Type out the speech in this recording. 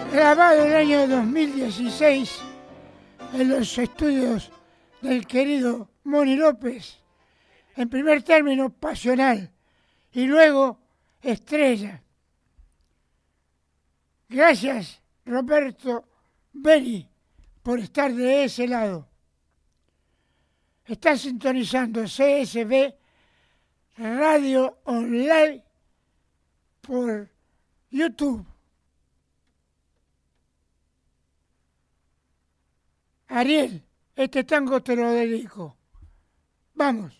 grabado en el año 2016 en los estudios del querido Moni López, en primer término pasional y luego estrella. Gracias, Roberto Beni, por estar de ese lado. Está sintonizando CSB Radio Online por YouTube. Ariel, este tango te lo dedico. Vamos.